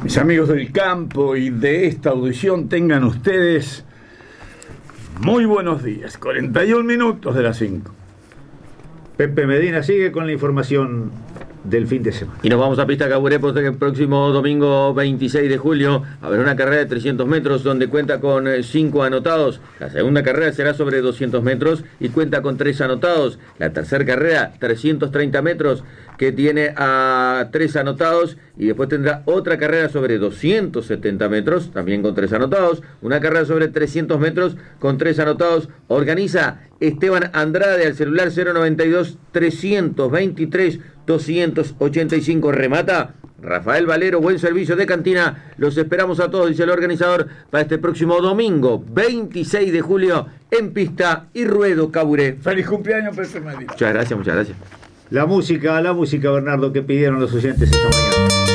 Mis amigos del campo y de esta audición, tengan ustedes muy buenos días. 41 minutos de las 5. Pepe Medina sigue con la información del fin de semana. Y nos vamos a pista Caburé porque el próximo domingo 26 de julio habrá una carrera de 300 metros donde cuenta con 5 anotados. La segunda carrera será sobre 200 metros y cuenta con 3 anotados. La tercera carrera, 330 metros, que tiene a 3 anotados, y después tendrá otra carrera sobre 270 metros, también con 3 anotados, una carrera sobre 300 metros con 3 anotados. Organiza Esteban Andrade al celular 092-323-285. Remata Rafael Valero. Buen servicio de cantina. Los esperamos a todos, dice el organizador, para este próximo domingo 26 de julio en pista y ruedo Caburé. Feliz cumpleaños, Pepe Medina. Muchas gracias, muchas gracias. La música, Bernardo, que pidieron los oyentes esta mañana.